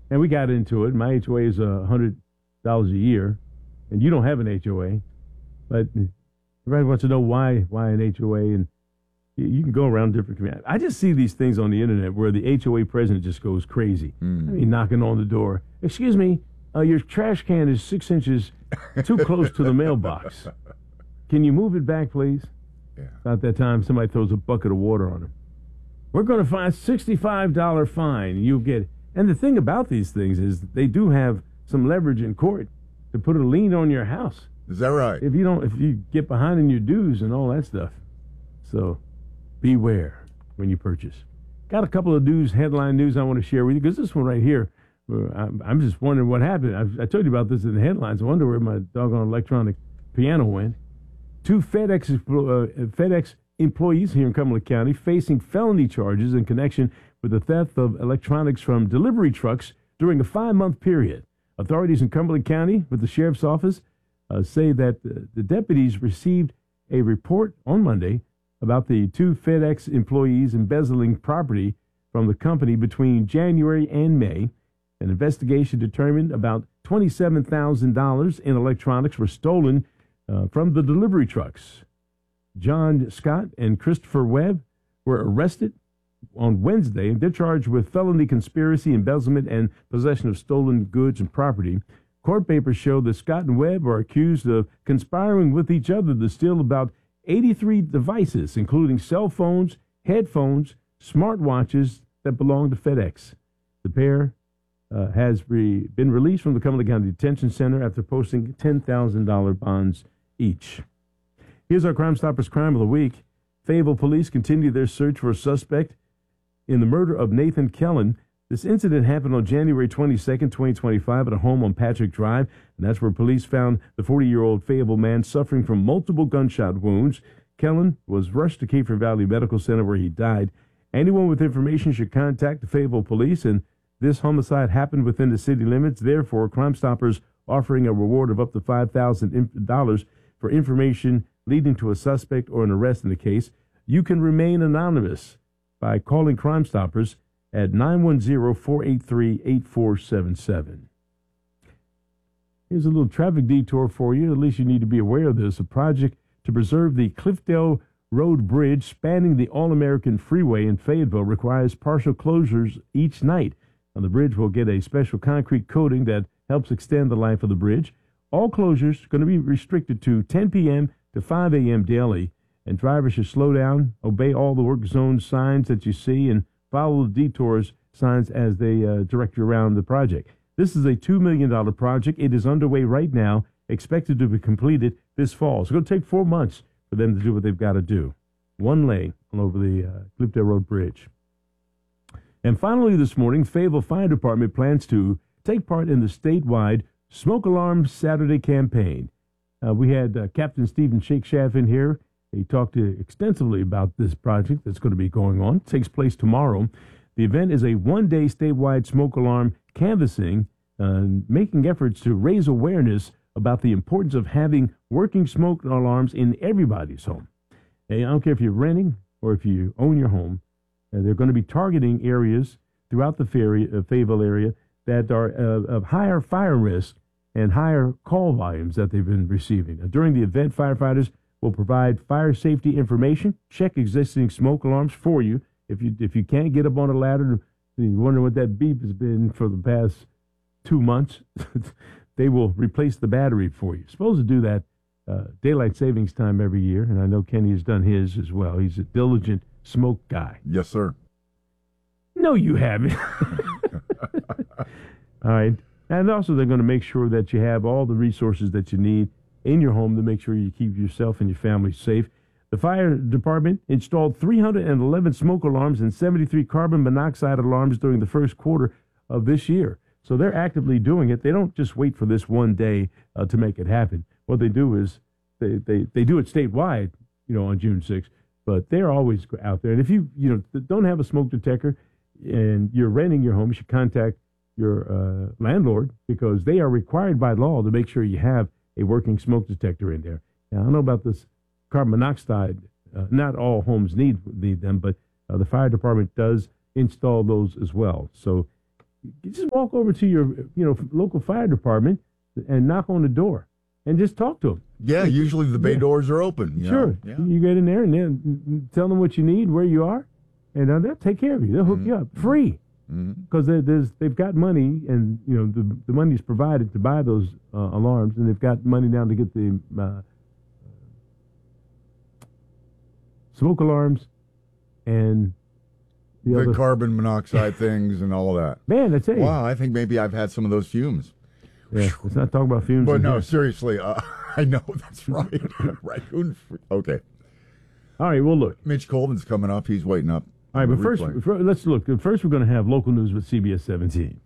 And we got into it. My HOA is $100 a year, and you don't have an HOA, but everybody wants to know why an HOA, and you can go around different communities. I just see these things on the internet where the HOA president just goes crazy. I mean, knocking on the door. Excuse me, your trash can is 6 inches too close to the mailbox. Can you move it back, please? Yeah. About that time, somebody throws a bucket of water on him. We're going to find $65 fine. You'll get it. And the thing about these things is they do have some leverage in court to put a lien on your house. Is that right? If you get behind in your dues and all that stuff. So beware when you purchase. Got a couple of headline news I want to share with you, because this one right here, I'm just wondering what happened. I told you about this in the headlines. I wonder where my doggone electronic piano went. Two FedEx employees here in Cumberland County facing felony charges in connection with the theft of electronics from delivery trucks during a 5-month period. Authorities in Cumberland County with the Sheriff's Office say that the deputies received a report on Monday about the two FedEx employees embezzling property from the company between January and May. An investigation determined about $27,000 in electronics were stolen from the delivery trucks. John Scott and Christopher Webb were arrested on Wednesday, and they're charged with felony conspiracy, embezzlement, and possession of stolen goods and property. Court papers show that Scott and Webb are accused of conspiring with each other to steal about 83 devices, including cell phones, headphones, smartwatches that belong to FedEx. The pair has been released from the Cumberland County Detention Center after posting $10,000 bonds each. Here's our Crime Stoppers Crime of the Week. Fayetteville police continue their search for a suspect in the murder of Nathan Kellen. This incident happened on January 22nd, 2025 at a home on Patrick Drive, and that's where police found the 40-year-old Fayetteville man suffering from multiple gunshot wounds. Kellen was rushed to Kiefer Valley Medical Center where he died. Anyone with information should contact the Fayetteville police, and this homicide happened within the city limits. Therefore, Crime Stoppers offering a reward of up to $5,000 for information leading to a suspect or an arrest in the case. You can remain anonymous by calling Crime Stoppers at 910-483-8477. Here's a little traffic detour for you. At least you need to be aware of this. A project to preserve the Cliffdale Road Bridge spanning the All-American Freeway in Fayetteville requires partial closures each night. Now, the bridge will get a special concrete coating that helps extend the life of the bridge. All closures are going to be restricted to 10 p.m. to 5 a.m. daily, and drivers should slow down, obey all the work zone signs that you see, and follow the detours signs as they direct you around the project. This is a $2 million project. It is underway right now, expected to be completed this fall. It's going to take 4 months for them to do what they've got to do. One lane all over the Cliffdale Road Bridge. And finally this morning, Fayetteville Fire Department plans to take part in the statewide Smoke Alarm Saturday campaign. We had Captain Stephen Shakeshaft in here. He talked extensively about this project that's going to be going on. It takes place tomorrow. The event is a one-day statewide smoke alarm canvassing, making efforts to raise awareness about the importance of having working smoke alarms in everybody's home. And I don't care if you're renting or if you own your home. They're going to be targeting areas throughout the Fayetteville area that are of higher fire risk and higher call volumes that they've been receiving. Now, during the event, firefighters will provide fire safety information, check existing smoke alarms for you. If you can't get up on a ladder, and you wonder what that beep has been for the past 2 months, they will replace the battery for you. Supposed to do that daylight savings time every year, and I know Kenny has done his as well. He's a diligent smoke guy. Yes, sir. No, you haven't. All right. And also, they're going to make sure that you have all the resources that you need in your home to make sure you keep yourself and your family safe. The fire department installed 311 smoke alarms and 73 carbon monoxide alarms during the first quarter of this year. So they're actively doing it. They don't just wait for this one day to make it happen. What they do is they do it statewide, on June 6th, but they're always out there. And if you don't have a smoke detector and you're renting your home, you should contact your landlord, because they are required by law to make sure you have a working smoke detector in there. Now, I don't know about this carbon monoxide. Not all homes need them, but the fire department does install those as well. So You just walk over to your local fire department and knock on the door and just talk to them. Yeah, usually the bay doors are open. Sure. Yeah. You get in there and then tell them what you need, where you are, and they'll take care of you. They'll hook you up free because they've got money, and the money's provided to buy those alarms, and they've got money now to get the smoke alarms and the other carbon monoxide things and all of that. Man, that's it. Wow, I think maybe I've had some of those fumes. Yeah, let's not talk about fumes. But no, here. seriously, I know that's right. Raccoon. Okay. All right. Well, look, Mitch Colvin's coming up. He's waiting up. All right, but first, let's look. First, we're going to have local news with CBS 17.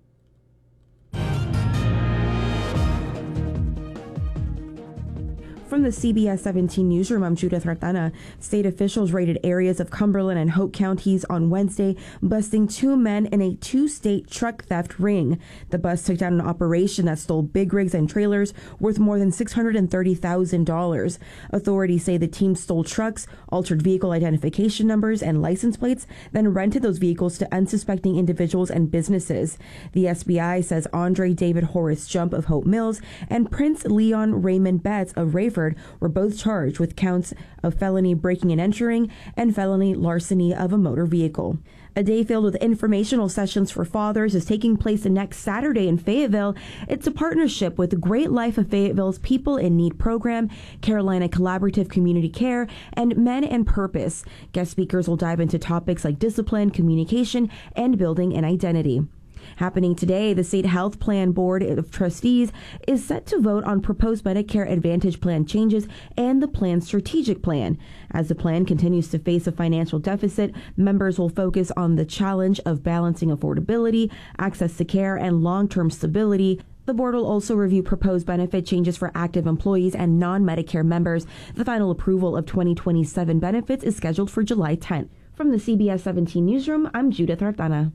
From the CBS 17 newsroom, I'm Judith Ratana. State officials raided areas of Cumberland and Hope counties on Wednesday, busting 2 men in a 2-state truck theft ring. The bust took down an operation that stole big rigs and trailers worth more than $630,000. Authorities say the team stole trucks, altered vehicle identification numbers and license plates, then rented those vehicles to unsuspecting individuals and businesses. The SBI says Andre David Horace Jump of Hope Mills and Prince Leon Raymond Betts of Rayford were both charged with counts of felony breaking and entering and felony larceny of a motor vehicle. A day filled with informational sessions for fathers is taking place next Saturday in Fayetteville. It's a partnership with the Great Life of Fayetteville's People in Need program, Carolina Collaborative Community Care, and Men and Purpose. Guest speakers will dive into topics like discipline, communication, and building an identity. Happening today, the State Health Plan Board of Trustees is set to vote on proposed Medicare Advantage plan changes and the plan's strategic plan. As the plan continues to face a financial deficit, members will focus on the challenge of balancing affordability, access to care, and long-term stability. The board will also review proposed benefit changes for active employees and non-Medicare members. The final approval of 2027 benefits is scheduled for July 10th. From the CBS 17 newsroom, I'm Judith Ratana.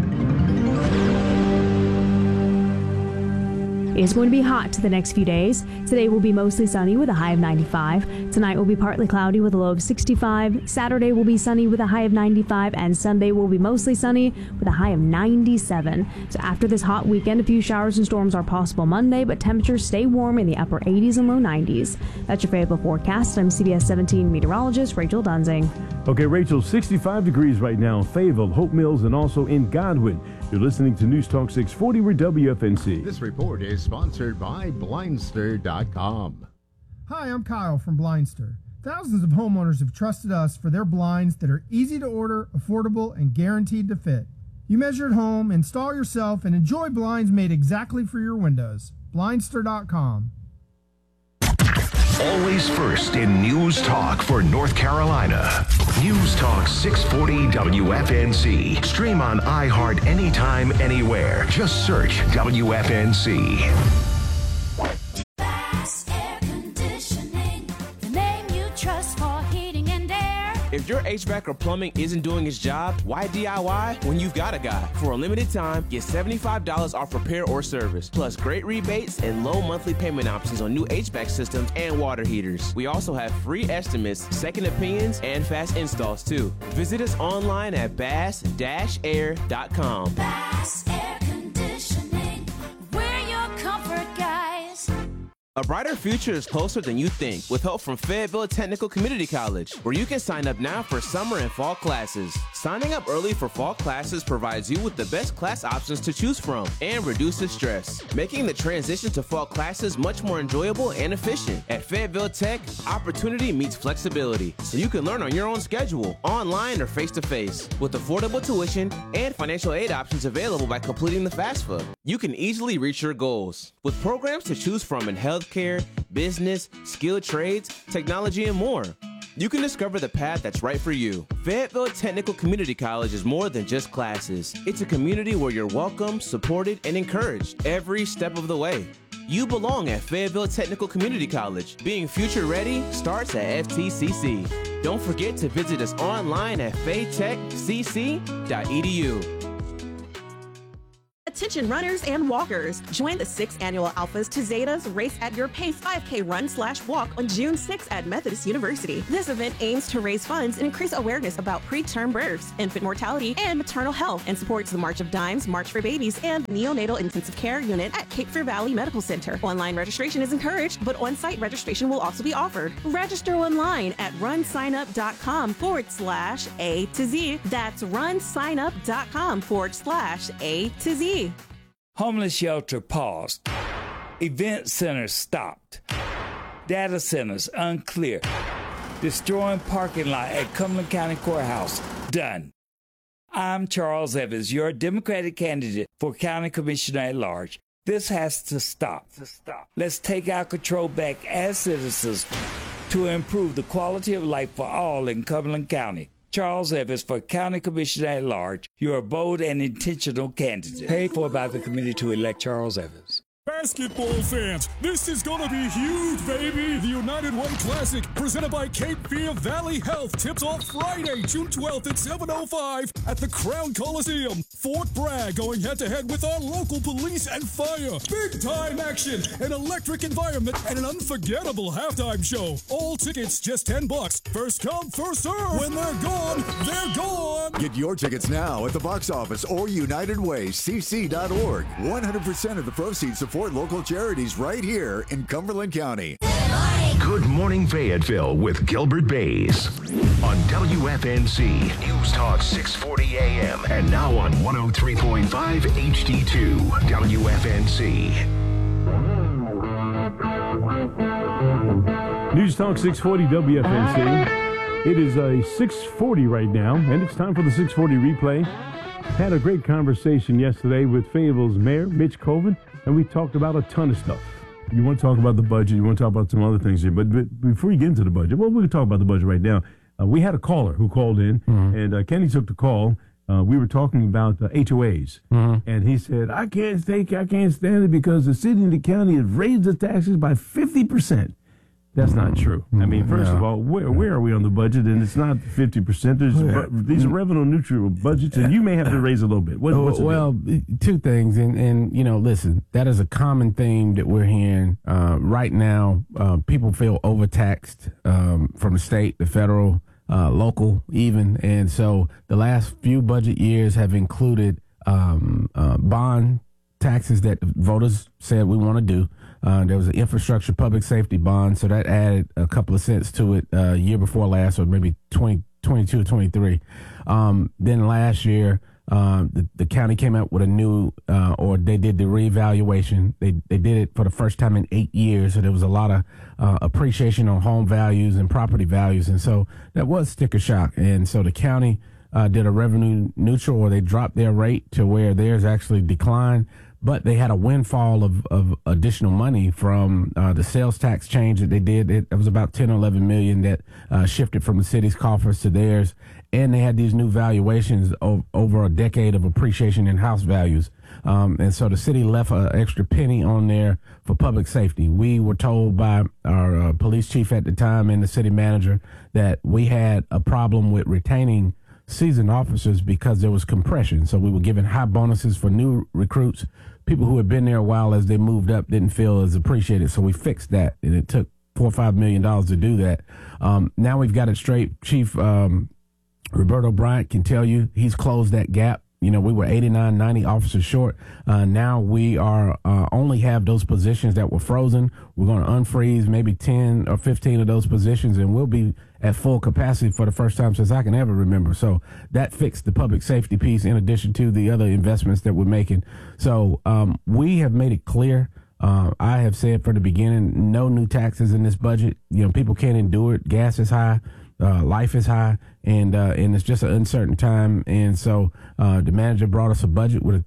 It is going to be hot the next few days. Today will be mostly sunny with a high of 95. Tonight will be partly cloudy with a low of 65. Saturday will be sunny with a high of 95. And Sunday will be mostly sunny with a high of 97. So after this hot weekend, a few showers and storms are possible Monday, but temperatures stay warm in the upper 80s and low 90s. That's your Fayetteville forecast. I'm CBS 17 meteorologist Rachel Dunzing. Okay, Rachel, 65 degrees right now in Fayetteville, Hope Mills, and also in Godwin. You're listening to News Talk 640 with WFNC. This report is sponsored by Blindster.com. Hi, I'm Kyle from Blindster. Thousands of homeowners have trusted us for their blinds that are easy to order, affordable, and guaranteed to fit. You measure at home, install yourself, and enjoy blinds made exactly for your windows. Blindster.com. Always first in News Talk for North Carolina. News Talk 640 WFNC. Stream on iHeart anytime, anywhere. Just search WFNC. Bass Air Conditioning, the name you trust for heating and air. If your HVAC or plumbing isn't doing its job, why DIY when you've got a guy? For a limited time, get $75 off repair or service, plus great rebates and low monthly payment options on new HVAC systems and water heaters. We also have free estimates, second opinions, and fast installs too. Visit us online at bass-air.com. Bass Air Conditioning, we're your comfort guys. A brighter future is closer than you think with help from Fayetteville Technical Community College, where you can sign up now for summer and fall classes. Signing up early for fall classes provides you with the best class options to choose from and reduces stress, making the transition to fall classes much more enjoyable and efficient. At Fayetteville Tech, opportunity meets flexibility, so you can learn on your own schedule, online or face-to-face, with affordable tuition and financial aid options available by completing the FAFSA. You can easily reach your goals with programs to choose from in healthcare, business, skilled trades, technology, and more. You can discover the path that's right for you. Fayetteville Technical Community College is more than just classes. It's a community where you're welcome, supported, and encouraged every step of the way. You belong at Fayetteville Technical Community College. Being future ready starts at FTCC. Don't forget to visit us online at faytechcc.edu. Attention runners and walkers. Join the 6th Annual Alphas to Zetas Race at Your Pace 5K Run/Walk on June 6th at Methodist University. This event aims to raise funds and increase awareness about preterm births, infant mortality, and maternal health, and supports the March of Dimes, March for Babies, and Neonatal Intensive Care Unit at Cape Fear Valley Medical Center. Online registration is encouraged, but on-site registration will also be offered. Register online at runsignup.com/A to Z. That's runsignup.com/A to Z. Homeless shelter paused. Event centers stopped. Data centers unclear. Destroying parking lot at Cumberland County Courthouse done. I'm Charles Evans, your Democratic candidate for County Commissioner at Large. This has to stop. Let's take our control back as citizens to improve the quality of life for all in Cumberland County. Charles Evans for County Commissioner at Large. You're a bold and intentional candidate. Paid for by the committee to elect Charles Evans. Basketball fans, this is gonna be huge, baby! The United Way Classic, presented by Cape Fear Valley Health, tips off Friday, June 12th at 7:05 at the Crown Coliseum. Fort Bragg going head-to-head with our local police and fire. Big-time action, an electric environment, and an unforgettable halftime show. All tickets just $10. First come, first serve. When they're gone, they're gone. Get your tickets now at the box office or UnitedWayCC.org. 100% of the proceeds support local charities right here in Cumberland County. Good Morning Fayetteville with Gilbert Bays on WFNC News Talk 640 AM and now on 103.5 HD2 WFNC. News Talk 640 WFNC. It is 6:40 right now, and it's time for the 640 replay. Had a great conversation yesterday with Fayetteville's Mayor, Mitch Colvin, and we talked about a ton of stuff. You want to talk about the budget, you want to talk about some other things here, but before you get into the budget, well, we can talk about the budget right now. We had a caller who called in, and Kenny took the call. We were talking about HOAs, and he said, I can't stand it because the city and the county has raised the taxes by 50%. That's not true. I mean, first of all, where are we on the budget? And it's not 50%. These are revenue neutral budgets, and you may have to raise a little bit. Well, two things. And, you know, listen, that is a common theme that we're hearing right now. People feel overtaxed from the state, the federal, local even. And so the last few budget years have included bond taxes that voters said we want to do. There was an infrastructure public safety bond, so that added a couple of cents to it year before last, or maybe 2022 or 23. Then last year, the county came out with a new, or they did the reevaluation. They did it for the first time in 8 years, so there was a lot of appreciation on home values and property values, and so that was sticker shock. And so the county did a revenue neutral, or they dropped their rate to where theirs actually declined. But they had a windfall of additional money from the sales tax change that they did. It was about 10 or 11 million that shifted from the city's coffers to theirs. And they had these new valuations over a decade of appreciation in house values. And so the city left an extra penny on there for public safety. We were told by our police chief at the time and the city manager that we had a problem with retaining seasoned officers because there was compression. So we were giving high bonuses for new recruits. People who had been there a while, as they moved up, didn't feel as appreciated. So we fixed that, and it took $4 or $5 million to do that. Now we've got it straight. Chief Roberto Bryant can tell you he's closed that gap. You know, we were 89, 90 officers short. Now we are only have those positions that were frozen. We're going to unfreeze maybe 10 or 15 of those positions, and we'll be at full capacity for the first time since I can ever remember. So that fixed the public safety piece in addition to the other investments that we're making. So we have made it clear. I have said from the beginning, no new taxes in this budget. You know, people can't endure it. Gas is high. Life is high, and it's just an uncertain time. And so the manager brought us a budget with a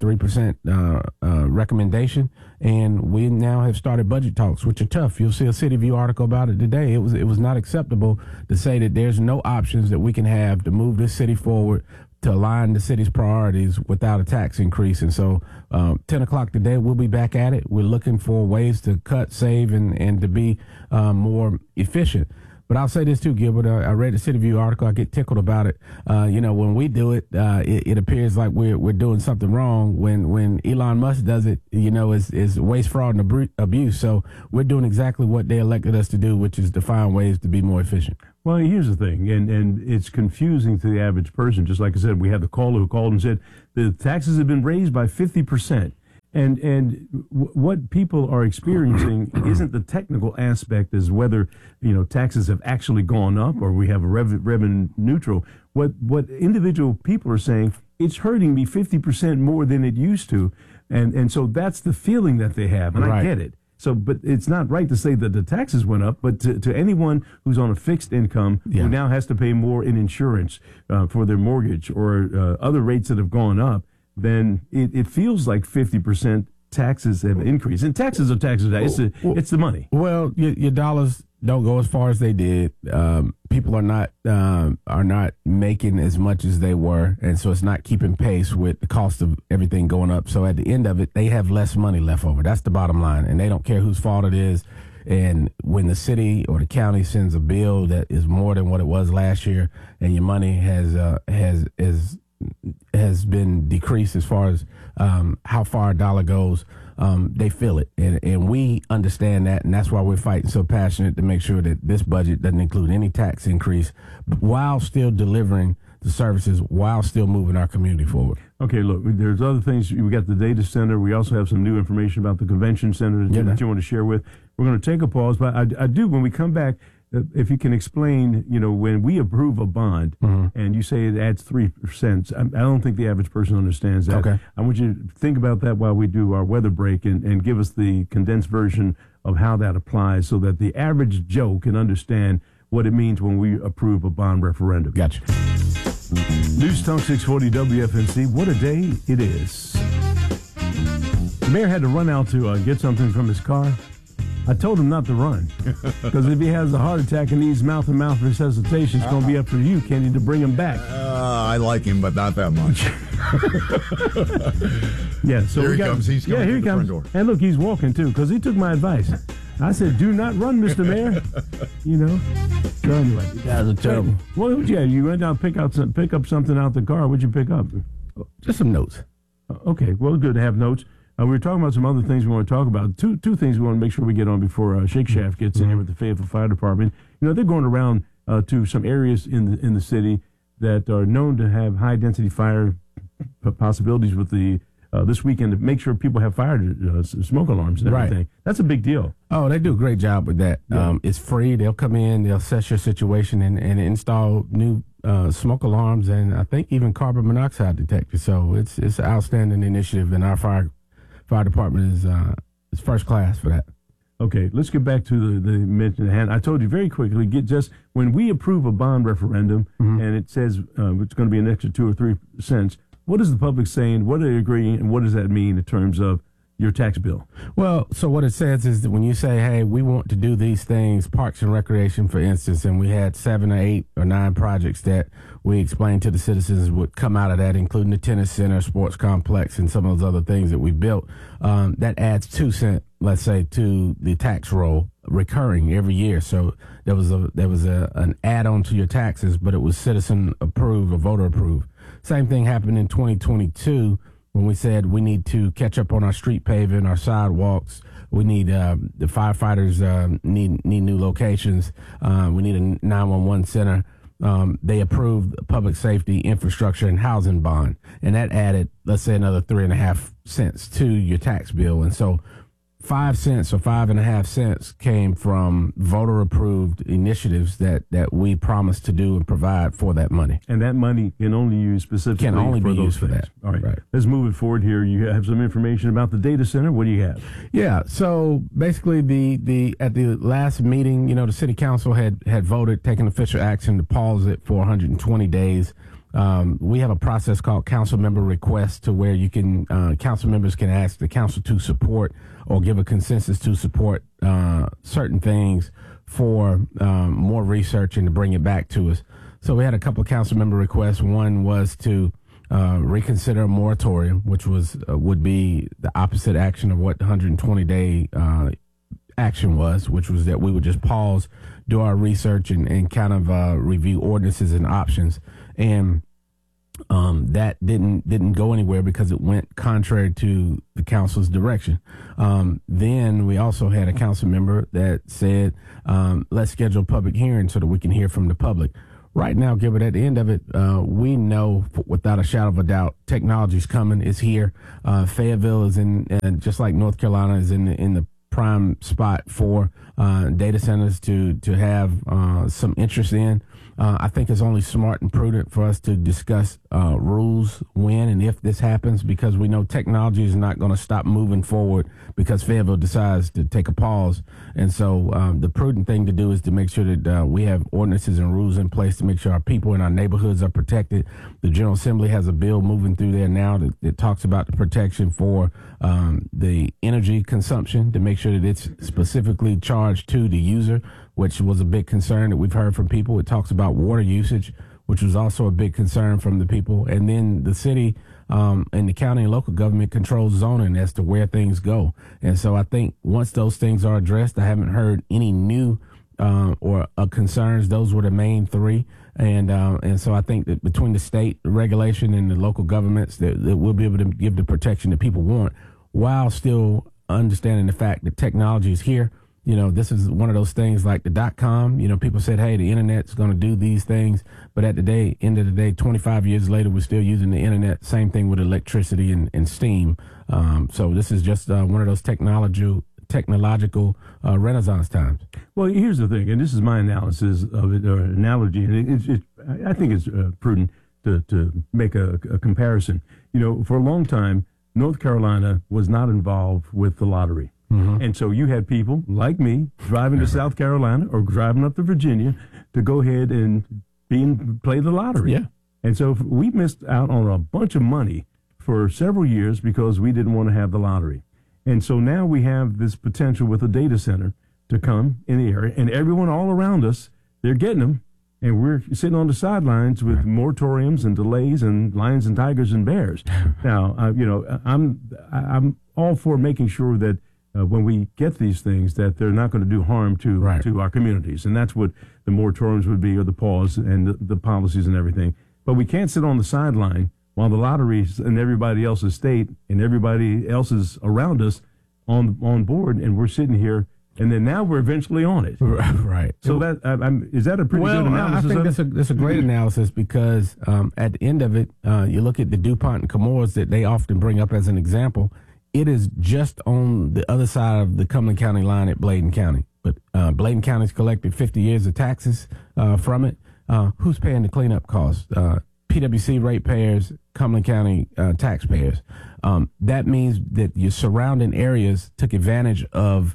3% recommendation, and we now have started budget talks, which are tough. You'll see a City View article about it today. It was not acceptable to say that there's no options that we can have to move this city forward to align the city's priorities without a tax increase. And so 10 o'clock today, we'll be back at it. We're looking for ways to cut, save, and to be more efficient. But I'll say this too, Gilbert. I read the City View article. I get tickled about it. When we do it, it appears like we're doing something wrong. When Elon Musk does it, is waste, fraud, and abuse. So we're doing exactly what they elected us to do, which is to find ways to be more efficient. Well, here's the thing, and it's confusing to the average person. Just like I said, we had the caller who called and said the taxes have been raised by 50%. And what people are experiencing isn't the technical aspect as whether, taxes have actually gone up or we have a revenue neutral. What individual people are saying, it's hurting me 50% more than it used to. And so that's the feeling that they have. And I get it. So, but it's not right to say that the taxes went up, but to anyone who's on a fixed income who now has to pay more in insurance for their mortgage or other rates that have gone up, then it feels like 50% taxes have increased. And taxes are taxes. It's the money. Well, your dollars don't go as far as they did. People are not making as much as they were, and so it's not keeping pace with the cost of everything going up. So at the end of it, they have less money left over. That's the bottom line, and they don't care whose fault it is. And when the city or the county sends a bill that is more than what it was last year, and your money has been decreased as far as how far a dollar goes, they feel it. And we understand that, and that's why we're fighting so passionate to make sure that this budget doesn't include any tax increase while still delivering the services, while still moving our community forward. Okay, look, there's other things. We got the data center. We also have some new information about the convention center that you want to share with. We're going to take a pause, but I do, when we come back, if you can explain, when we approve a bond and you say it adds 3%, I don't think the average person understands that. Okay. I want you to think about that while we do our weather break and give us the condensed version of how that applies so that the average Joe can understand what it means when we approve a bond referendum. Gotcha. News Talk 640 WFNC. What a day it is. The mayor had to run out to get something from his car. I told him not to run because if he has a heart attack and needs mouth-to-mouth resuscitation, it's going to be up to you, Kenny, to bring him back. I like him, but not that much. Yeah, so here he comes. He's coming here he to the comes. front door. And look, he's walking too because he took my advice. I said, "Do not run, Mr. Mayor." So anyway, you guys are terrible. What would you have? You went down pick up something out the car. What'd you pick up? Just some notes. Okay, well, good to have notes. We were talking about some other things we want to talk about. Two things we want to make sure we get on before Shake Shaft gets in here with the Fayetteville Fire Department. They're going around to some areas in the city that are known to have high density fire possibilities with the this weekend to make sure people have fire smoke alarms and everything. Right. That's a big deal. Oh, they do a great job with that. Yeah. It's free. They'll come in, they'll assess your situation and install new smoke alarms and I think even carbon monoxide detectors. So it's an outstanding initiative, and our fire department is first class for that. Okay, let's get back to the mention at hand. I told you very quickly, when we approve a bond referendum and it says it's going to be an extra 2 or 3 cents, what is the public saying? What are they agreeing? And what does that mean in terms of your tax bill? Well, so what it says is that when you say, hey, we want to do these things, parks and recreation, for instance, and we had 7 or 8 or 9 projects that we explained to the citizens would come out of that, including the tennis center, sports complex, and some of those other things that we built, that adds 2 cents, let's say, to the tax roll recurring every year. So there was an add-on to your taxes, but it was citizen approved or voter approved. Same thing happened in 2022 when we said we need to catch up on our street paving, our sidewalks. We need the firefighters need new locations. We need a 911 center. They approved public safety, infrastructure, and housing bond, and that added, let's say, another 3.5 cents to your tax bill. And so 5 cents or 5.5 cents came from voter-approved initiatives that we promised to do and provide for that money. And that money can only use specifically can only for be those used for things. that. All right. Let's move it forward here. You have some information about the data center. What do you have? Yeah. So basically, the at the last meeting, the city council had voted, taken official action to pause it for 120 days. We have a process called council member request, to where you can council members can ask the council to support or give a consensus to support certain things for more research and to bring it back to us. So we had a couple of council member requests. One was to reconsider a moratorium, which would be the opposite action of what the 120-day action was, which was that we would just pause, do our research, and kind of review ordinances and options. And that didn't go anywhere because it went contrary to the council's direction. Then we also had a council member that said, let's schedule a public hearing so that we can hear from the public. Right now, Gilbert, at the end of it, we know without a shadow of a doubt, technology's coming, it's here. Fayetteville is just like North Carolina is in the prime spot for data centers to have some interest in. I think it's only smart and prudent for us to discuss rules when and if this happens, because we know technology is not going to stop moving forward because Fayetteville decides to take a pause. And so the prudent thing to do is to make sure that we have ordinances and rules in place to make sure our people in our neighborhoods are protected. The General Assembly has a bill moving through there now that talks about the protection for the energy consumption, to make sure that it's specifically charged to the user, which was a big concern that we've heard from people. It talks about water usage, which was also a big concern from the people. And then the city and the county and local government controls zoning as to where things go. And so I think once those things are addressed, I haven't heard any new or concerns. Those were the main three. And so I think that between the state regulation and the local governments, that we'll be able to give the protection that people want while still understanding the fact that technology is here. You know, this is one of those things like the .com. You know, people said, hey, the internet's going to do these things. But at the end of the day, 25 years later, we're still using the internet. Same thing with electricity and steam. So this is just one of those technological renaissance times. Well, here's the thing, and this is my analysis of it, or analogy, and I think it's prudent to make a comparison. You know, for a long time, North Carolina was not involved with the lottery. Mm-hmm. And so you had people like me driving to South Carolina or driving up to Virginia to go ahead and play the lottery. Yeah. And so we missed out on a bunch of money for several years because we didn't want to have the lottery. And so now we have this potential with a data center to come in the area, and everyone all around us, they're getting them. And we're sitting on the sidelines with moratoriums and delays and lions and tigers and bears. Now, I'm all for making sure that when we get these things, that they're not going to do harm to our communities. And that's what the moratoriums would be, or the pause and the policies and everything. But we can't sit on the sideline while the lotteries and everybody else's state and everybody else's around us on board, and we're sitting here. And then now we're eventually on it. Right. So is that a pretty good analysis? I think that's a great analysis because at the end of it, you look at the DuPont and Chemours that they often bring up as an example. It is just on the other side of the Cumberland County line at Bladen County. But Bladen County's collected 50 years of taxes from it. Who's paying the cleanup costs? PWC ratepayers, Cumberland County taxpayers. That means that your surrounding areas took advantage of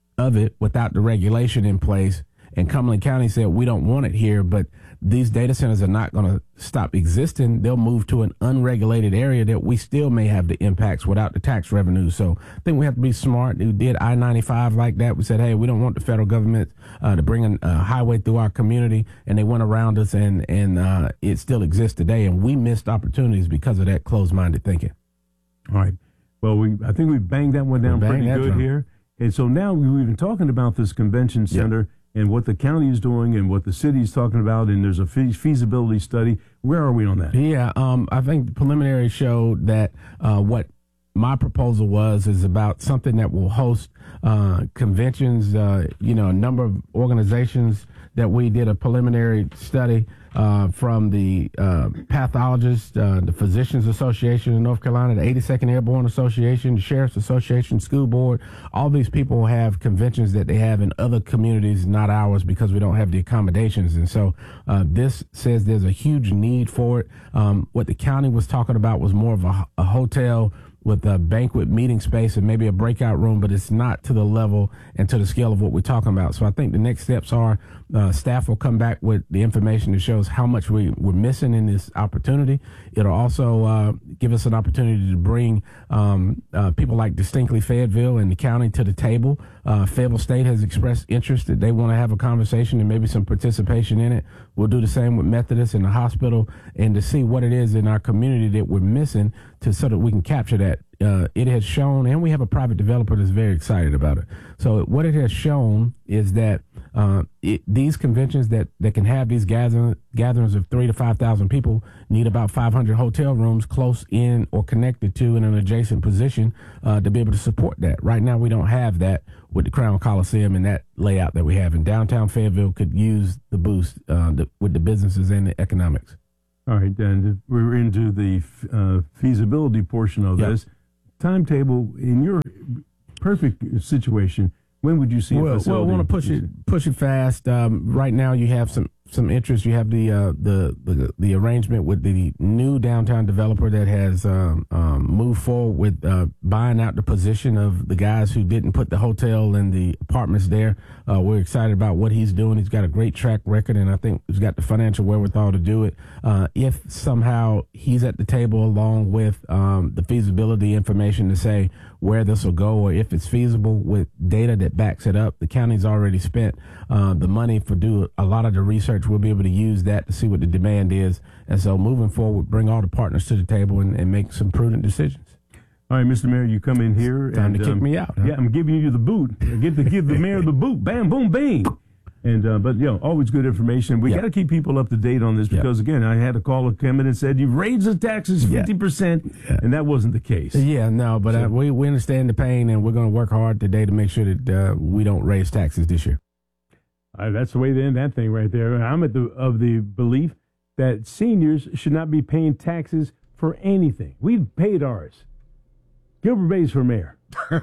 it without the regulation in place, and Cumberland County said we don't want it here, but these data centers are not going to stop existing. They'll move to an unregulated area that we still may have the impacts without the tax revenue. So I think we have to be smart. We did I-95 like that. We said, hey, we don't want the federal government to bring a highway through our community, and they went around us, and it still exists today, and we missed opportunities because of that closed-minded thinking. All right. Well, I think we banged that one down pretty good here. And so now we've been talking about this convention center and what the county is doing and what the city is talking about, and there's a feasibility study. Where are we on that? Yeah, I think the preliminary showed that what my proposal is about something that will host conventions, a number of organizations that we did a preliminary study from the pathologists, the Physicians Association in North Carolina, the 82nd Airborne Association, the Sheriff's Association, School Board. All these people have conventions that they have in other communities, not ours, because we don't have the accommodations. And so this says there's a huge need for it. What the county was talking about was more of a hotel with a banquet meeting space and maybe a breakout room, but it's not to the level and to the scale of what we're talking about. So I think the next steps are staff will come back with the information that shows how much we're missing in this opportunity. It'll also give us an opportunity to bring people like Distinctly Fayetteville and the county to the table. Fayetteville State has expressed interest that they want to have a conversation and maybe some participation in it. We'll do the same with Methodist and the hospital, and to see what it is in our community that we're missing so that we can capture that. that it has shown, and we have a private developer that's very excited about it. So what it has shown is that these conventions that can have these gatherings of 3,000 to 5,000 people need about 500 hotel rooms close in or connected to in an adjacent position to be able to support that. Right now, we don't have that with the Crown Coliseum and that layout that we have. And downtown Fayetteville could use the boost with the businesses and the economics. All right, and we're into the feasibility portion of this. Timetable, in your perfect situation, when would you see a facility? Well, I want to push it fast. Right now, you have some interest. You have the arrangement with the new downtown developer that has moved forward with buying out the position of the guys who didn't put the hotel and the apartments there. We're excited about what he's doing. He's got a great track record, and I think he's got the financial wherewithal to do it. If somehow he's at the table along with the feasibility information to say where this will go, or if it's feasible with data that backs it up, the county's already spent the money for do a lot of the research. We'll be able to use that to see what the demand is. And so moving forward, bring all the partners to the table and make some prudent decisions. All right, Mr. Mayor, you come in here. Time to kick me out. Huh? Yeah, I'm giving you the boot. I get to give the mayor the boot. Bam, boom, bang. And but always good information. We got to keep people up to date on this because again, I had a caller come in and said you've raised the taxes 50%, and that wasn't the case. Yeah, no, but we understand the pain, and we're going to work hard today to make sure that we don't raise taxes this year. That's the way to end that thing right there. I'm of the belief that seniors should not be paying taxes for anything. We've paid ours. Gilbert Bay's for mayor.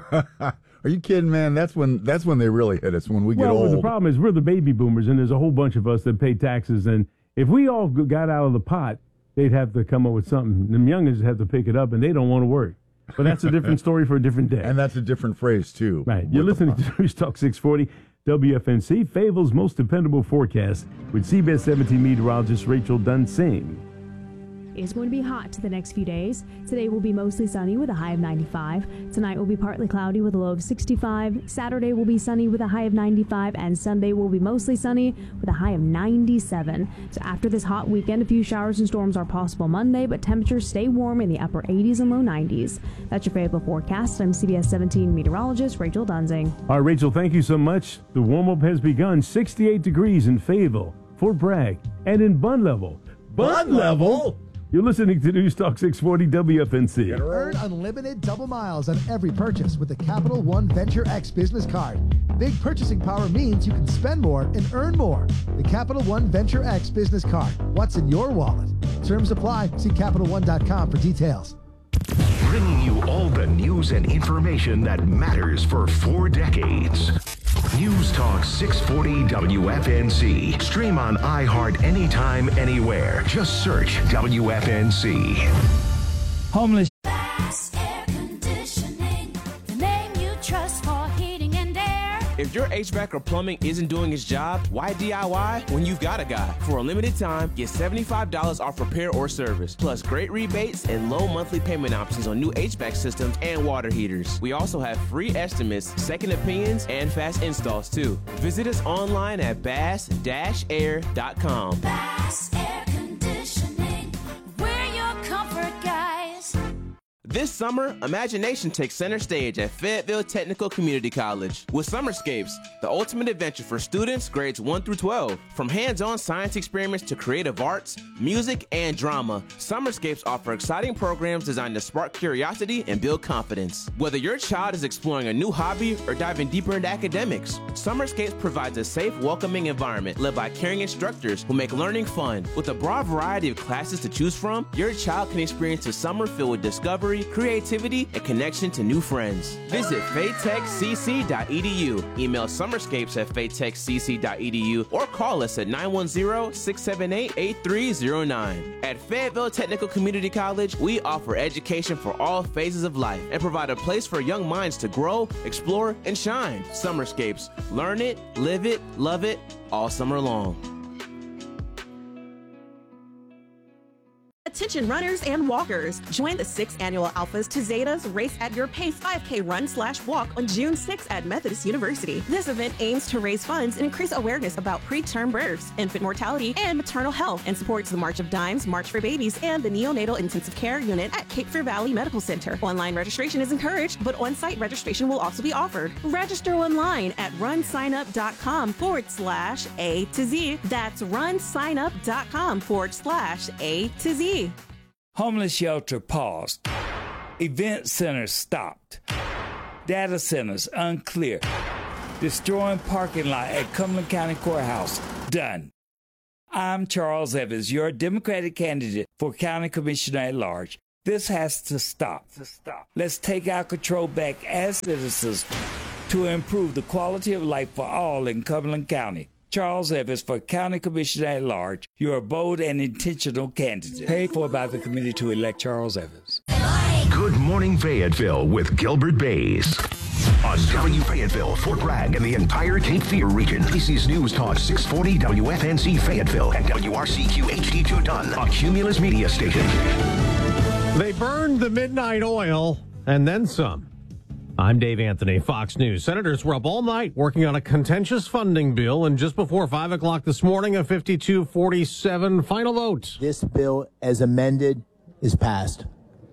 Are you kidding, man? That's when they really hit us, when we get old. Well, the problem is we're the baby boomers, and there's a whole bunch of us that pay taxes. And if we all got out of the pot, they'd have to come up with something. Them youngins have to pick it up, and they don't want to work. But that's a different story for a different day. And that's a different phrase, too. Right. You're listening to News Talk 640, WFNC, Fayetteville's most dependable forecast with CBS 17 meteorologist Rachel Dunsing. It's going to be hot the next few days. Today will be mostly sunny with a high of 95. Tonight will be partly cloudy with a low of 65. Saturday will be sunny with a high of 95, and Sunday will be mostly sunny with a high of 97. So after this hot weekend, a few showers and storms are possible Monday, but temperatures stay warm in the upper 80s and low 90s. That's your Fayetteville forecast. I'm CBS 17 meteorologist Rachel Dunsing. All right, Rachel, thank you so much. The warm-up has begun. 68 degrees in Fayetteville, Fort Bragg, and in Bund Level. Bund Level? You're listening to News Talk 640 WFNC. Earn unlimited double miles on every purchase with the Capital One Venture X business card. Big purchasing power means you can spend more and earn more. The Capital One Venture X business card. What's in your wallet? Terms apply. See CapitalOne.com for details. Bringing you all the news and information that matters for 4 decades. News Talk 640 WFNC. Stream on iHeart anytime, anywhere. Just search WFNC. Homeless. Bass Air Conditioning, the name you trust for heating and air. If your HVAC or plumbing isn't doing its job, why DIY when you've got a guy? For a limited time, get $75 off repair or service, plus great rebates and low monthly payment options on new HVAC systems and water heaters. We also have free estimates, second opinions, and fast installs too. Visit us online at bass-air.com. Bass Air Conditioning, we're your comfort guys. This summer, imagination takes center stage at Fayetteville Technical Community College with Summerscapes, the ultimate adventure for students grades 1 through 12. From hands-on science experiments to creative arts, music, and drama, Summerscapes offer exciting programs designed to spark curiosity and build confidence. Whether your child is exploring a new hobby or diving deeper into academics, Summerscapes provides a safe, welcoming environment led by caring instructors who make learning fun. With a broad variety of classes to choose from, your child can experience a summer filled with discovery, creativity, and connection to new friends. Visit faytechcc.edu, email summerscapes@faytechcc.edu, or call us at 910-678-8309. At Fayetteville Technical Community College, we offer education for all phases of life and provide a place for young minds to grow, explore, and shine. Summerscapes. Learn it, live it, love it, all summer long. Attention runners and walkers. Join the 6th annual Alphas to Zetas Race at Your Pace 5K Run/Walk on June 6th at Methodist University. This event aims to raise funds and increase awareness about preterm births, infant mortality, and maternal health, and supports the March of Dimes, March for Babies, and the Neonatal Intensive Care Unit at Cape Fear Valley Medical Center. Online registration is encouraged, but on-site registration will also be offered. Register online at runsignup.com/A to Z. That's runsignup.com/A to Z. Homeless shelter paused. Event centers stopped. Data centers unclear. Destroying parking lot at Cumberland County Courthouse done. I'm Charles Evans, your Democratic candidate for County Commissioner at Large. This has to stop. Let's take our control back as citizens to improve the quality of life for all in Cumberland County. Charles Evans for County Commissioner at Large. You're a bold and intentional candidate. Paid for by the committee to elect Charles Evans. Good Morning Fayetteville with Gilbert Bays. On W Fayetteville, Fort Bragg, and the entire Cape Fear region. This is News Talk 640 WFNC Fayetteville and WRCQ HD2 Dunn, a Cumulus media station. They burned the midnight oil and then some. I'm Dave Anthony, Fox News. Senators were up all night working on a contentious funding bill, and just before 5 o'clock this morning, a 52-47 final vote. This bill, as amended, is passed.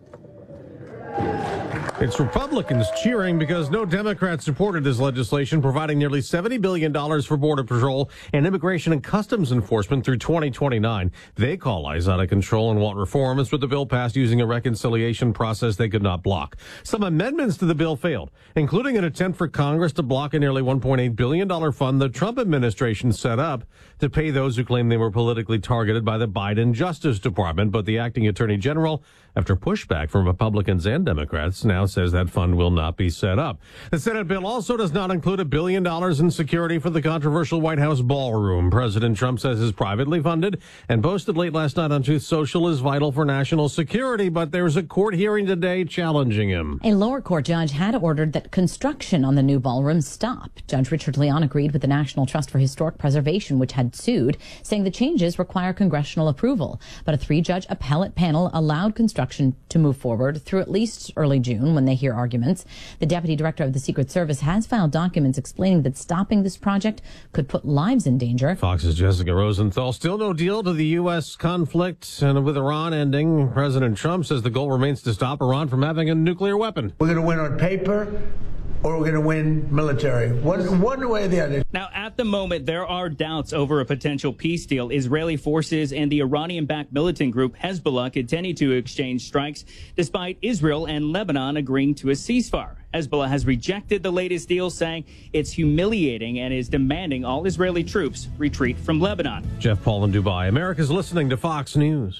It's Republicans cheering because no Democrats supported this legislation, providing nearly $70 billion for Border Patrol and Immigration and Customs Enforcement through 2029. They call ICE out of control and want reforms, but the bill passed using a reconciliation process they could not block. Some amendments to the bill failed, including an attempt for Congress to block a nearly $1.8 billion fund the Trump administration set up to pay those who claim they were politically targeted by the Biden Justice Department. But the acting attorney general, after pushback from Republicans and Democrats, now says that fund will not be set up. The Senate bill also does not include $1 billion in security for the controversial White House ballroom. President Trump says is privately funded and posted late last night on Truth Social is vital for national security, but there's a court hearing today challenging him. A lower court judge had ordered that construction on the new ballroom stop. Judge Richard Leon agreed with the National Trust for Historic Preservation, which had sued, saying the changes require congressional approval. But a 3-judge appellate panel allowed construction to move forward through at least early June when they hear arguments. The deputy director of the Secret Service has filed documents explaining that stopping this project could put lives in danger. Fox's Jessica Rosenthal. Still no deal to the U.S. conflict, and with Iran ending, President Trump says the goal remains to stop Iran from having a nuclear weapon. We're going to win on paper, or we're going to win military. One way or the other. Now, at the moment, there are doubts over a potential peace deal. Israeli forces and the Iranian-backed militant group Hezbollah continue to exchange strikes, despite Israel and Lebanon agreeing to a ceasefire. Hezbollah has rejected the latest deal, saying it's humiliating and is demanding all Israeli troops retreat from Lebanon. Jeff Paul in Dubai. America's listening to Fox News.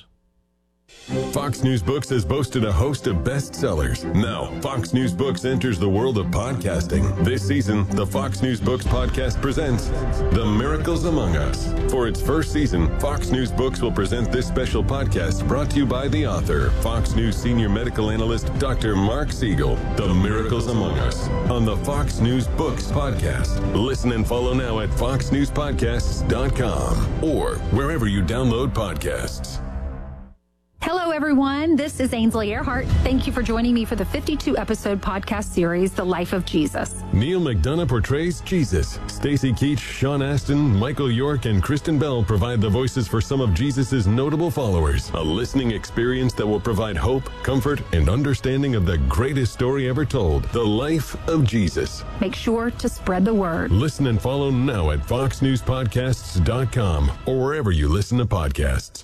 Fox News Books has boasted a host of bestsellers. Now, Fox News Books enters the world of podcasting. This season, the Fox News Books podcast presents The Miracles Among Us. For its first season, Fox News Books will present this special podcast brought to you by the author, Fox News senior medical analyst, Dr. Mark Siegel. The Miracles Among Us on the Fox News Books podcast. Listen and follow now at foxnewspodcasts.com or wherever you download podcasts. Hello, everyone. This is Ainsley Earhart. Thank you for joining me for the 52-episode podcast series, The Life of Jesus. Neil McDonough portrays Jesus. Stacy Keach, Sean Astin, Michael York, and Kristen Bell provide the voices for some of Jesus' notable followers. A listening experience that will provide hope, comfort, and understanding of the greatest story ever told, The Life of Jesus. Make sure to spread the word. Listen and follow now at foxnewspodcasts.com or wherever you listen to podcasts.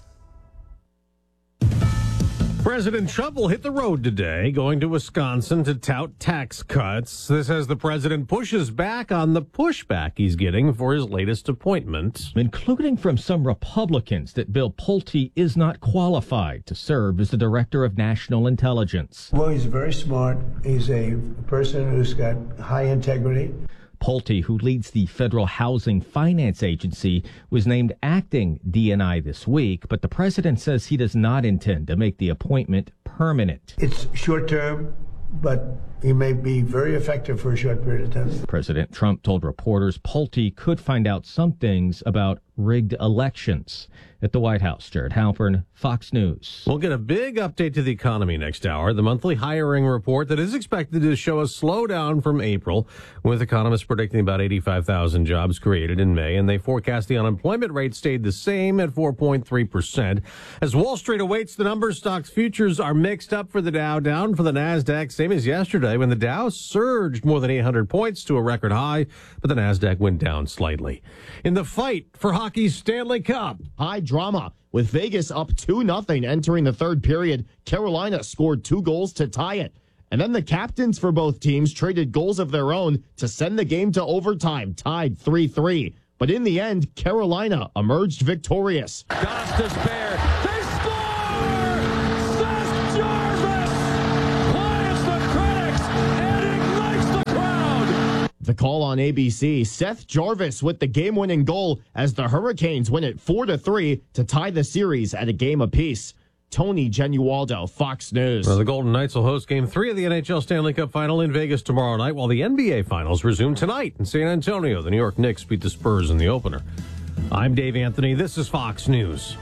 President Trump will hit the road today, going to Wisconsin to tout tax cuts. This as the president pushes back on the pushback he's getting for his latest appointment. Including from some Republicans that Bill Pulte is not qualified to serve as the Director of National Intelligence. Well, he's very smart. He's a person who's got high integrity. Pulte, who leads the Federal Housing Finance Agency, was named acting DNI this week, but the president says he does not intend to make the appointment permanent. It's short term, but he may be very effective for a short period of time. President Trump told reporters Pulte could find out some things about rigged elections. at the White House. Jared Halpern, Fox News. We'll get a big update to the economy next hour. The monthly hiring report that is expected to show a slowdown from April, with economists predicting about 85,000 jobs created in May, and they forecast the unemployment rate stayed the same at 4.3%. As Wall Street awaits the numbers, stocks futures are mixed up for the Dow, down for the NASDAQ, same as yesterday when the Dow surged more than 800 points to a record high, but the NASDAQ went down slightly. In the fight for hockey's Stanley Cup, high drama with Vegas up 2-0 entering the third period. Carolina scored 2 goals to tie it. And then the captains for both teams traded goals of their own to send the game to overtime, tied 3-3. But in the end, Carolina emerged victorious. Costas Bear, they score! Seth Jarvis quiets the critics and ignites the crowd. The call on ABC, Seth Jarvis with the game-winning goal as the Hurricanes win it 4-3 to tie the series at a game apiece. Tony Genualdo, Fox News. Well, the Golden Knights will host Game 3 of the NHL Stanley Cup Final in Vegas tomorrow night, while the NBA Finals resume tonight in San Antonio. The New York Knicks beat the Spurs in the opener. I'm Dave Anthony. This is Fox News.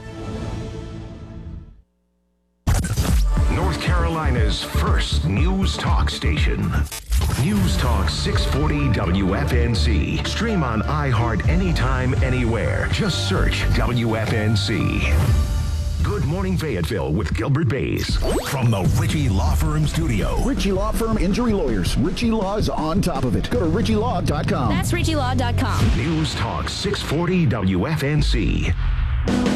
North Carolina's first news talk station. News Talk 640 WFNZ. Stream on iHeart anytime, anywhere. Just search WFNZ. Good Morning Fayetteville with Gilbert Bays. From the Ritchie Law Firm studio. Ritchie Law Firm Injury Lawyers. Ritchie Law is on top of it. Go to RitchieLaw.com. That's RitchieLaw.com. News Talk 640 WFNZ.